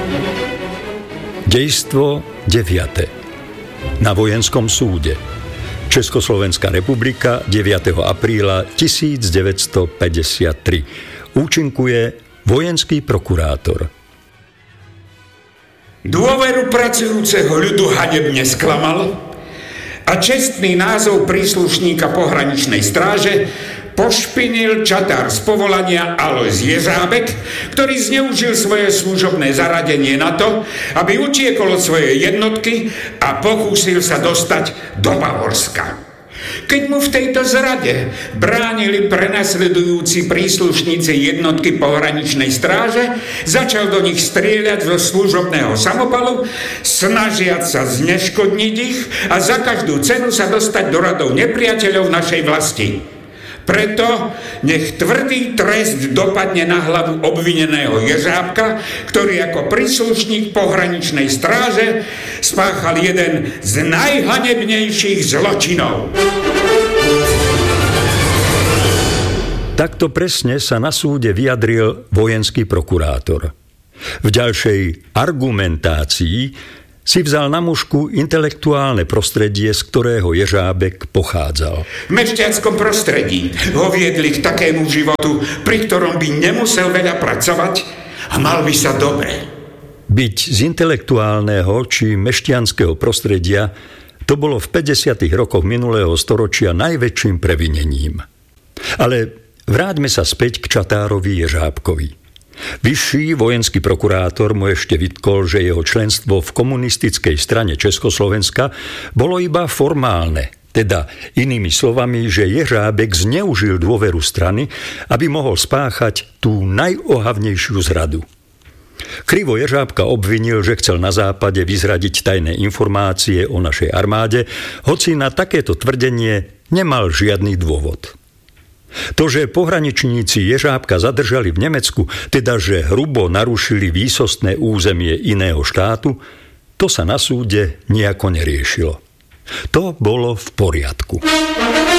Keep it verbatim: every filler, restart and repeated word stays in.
Dejstvo deviate. Na vojenskom súde. Československá republika deviateho apríla tisícdeväťstopäťdesiattri. Účinkuje vojenský prokurátor. Dôveru pracujúceho ľudu hanebne sklamal a čestný názov príslušníka pohraničnej stráže pošpinil čatár z povolania Alojz Jeřábek, ktorý zneužil svoje služobné zaradenie na to, aby utiekol od svojej jednotky a pokúsil sa dostať do Bavorska. Keď mu v tejto zrade bránili prenasledujúci príslušníci jednotky pohraničnej stráže, začal do nich strieľať zo služobného samopalu, snažiať sa zneškodniť ich a za každú cenu sa dostať do radov nepriateľov našej vlasti. Preto nech tvrdý trest dopadne na hlavu obvineného Jeřábka, ktorý ako príslušník pohraničnej stráže spáchal jeden z najhanebnejších zločinov. Takto presne sa na súde vyjadril vojenský prokurátor. V ďalšej argumentácii si vzal na mušku intelektuálne prostredie, z ktorého Jeřábek pochádzal. V mešťanskom prostredí ho viedli k takému životu, pri ktorom by nemusel veľa pracovať a mal by sa dobre. Byť z intelektuálneho či mešťanského prostredia to bolo v päťdesiatych rokoch minulého storočia najväčším previnením. Ale vráťme sa späť k čatárovi Jeřábkovi. Vyšší vojenský prokurátor mu ešte vytkol, že jeho členstvo v komunistickej strane Československa bolo iba formálne, teda inými slovami, že Jeřábek zneužil dôveru strany, aby mohol spáchať tú najohavnejšiu zradu. Krivo Jeřábka obvinil, že chcel na západe vyzradiť tajné informácie o našej armáde, hoci na takéto tvrdenie nemal žiadny dôvod. To, že pohraničníci Jeřábka zadržali v Nemecku, teda že hrubo narušili výsostné územie iného štátu, to sa na súde nejako neriešilo. To bolo v poriadku.